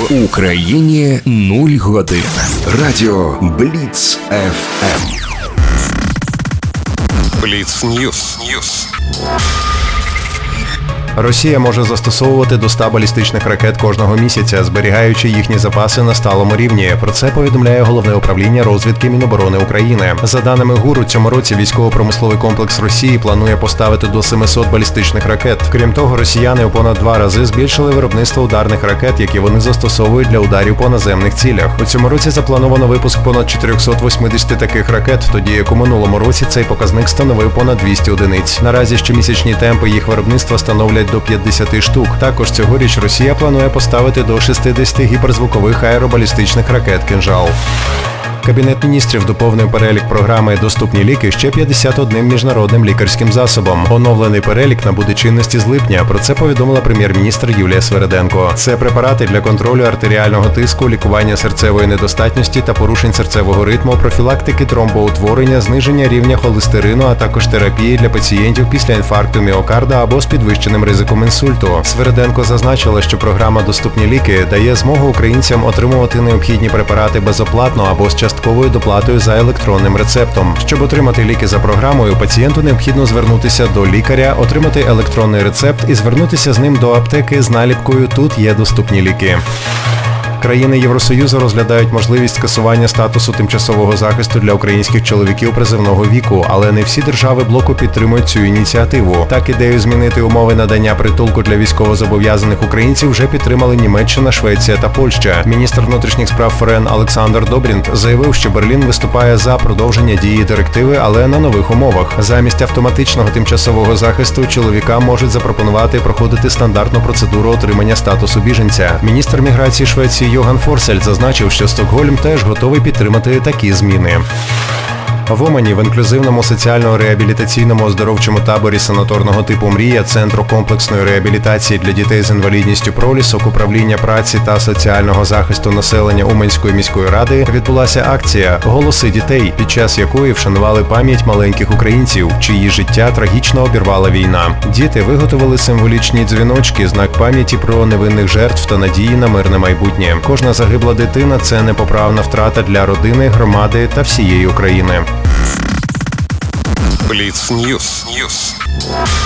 В Україні 0 годин. Радіо Бліц ФМ. Бліц Ньюс. Росія може застосовувати до 100 балістичних ракет кожного місяця, зберігаючи їхні запаси на сталому рівні. Про це повідомляє Головне управління розвідки Міноборони України. За даними ГУР, у цьому році військово-промисловий комплекс Росії планує поставити до 700 балістичних ракет. Крім того, росіяни у понад 2 рази збільшили виробництво ударних ракет, які вони застосовують для ударів по наземних цілях. У цьому році заплановано випуск понад 480 таких ракет, тоді як у минулому році цей показник становив понад 200 одиниць. Наразі щомісячні темпи їх виробництва становлять до 50 штук. Також цьогоріч Росія планує поставити до 60 гіперзвукових аеробалістичних ракет «Кинжал». Кабінет міністрів доповнив перелік програми «Доступні ліки» ще 51 міжнародним лікарським засобом. Оновлений перелік набуде чинності з липня. Про це повідомила прем'єр-міністр Юлія Свериденко. Це препарати для контролю артеріального тиску, лікування серцевої недостатності та порушень серцевого ритму, профілактики тромбоутворення, зниження рівня холестерину, а також терапії для пацієнтів після інфаркту міокарда або з підвищеним ризиком інсульту. Свериденко зазначила, що програма «Доступні ліки» дає змогу українцям отримувати необхідні препарати безоплатно або з частковою доплатою за електронним рецептом. Щоб отримати ліки за програмою, пацієнту необхідно звернутися до лікаря, отримати електронний рецепт і звернутися з ним до аптеки з наліпкою «Тут є доступні ліки». Країни Євросоюзу розглядають можливість скасування статусу тимчасового захисту для українських чоловіків призовного віку, але не всі держави блоку підтримують цю ініціативу. Так, ідею змінити умови надання притулку для військовозобов'язаних українців вже підтримали Німеччина, Швеція та Польща. Міністр внутрішніх справ ФРН Олександр Добрінт заявив, що Берлін виступає за продовження дії директиви, але на нових умовах. Замість автоматичного тимчасового захисту чоловікам можуть запропонувати проходити стандартну процедуру отримання статусу біженця. Міністр міграції Швеції Йоган Форсельд зазначив, що Стокгольм теж готовий підтримати такі зміни. В Умані в інклюзивному соціально-реабілітаційному оздоровчому таборі санаторного типу «Мрія» Центру комплексної реабілітації для дітей з інвалідністю «Пролісок» Управління праці та соціального захисту населення Уманської міської ради відбулася акція «Голоси дітей», під час якої вшанували пам'ять маленьких українців, чиї життя трагічно обірвала війна. Діти виготовили символічні дзвіночки, знак пам'яті про невинних жертв та надії на мирне майбутнє. Кожна загибла дитина – це непоправна втрата для родини, громади та всієї України. Бліц Ньюс.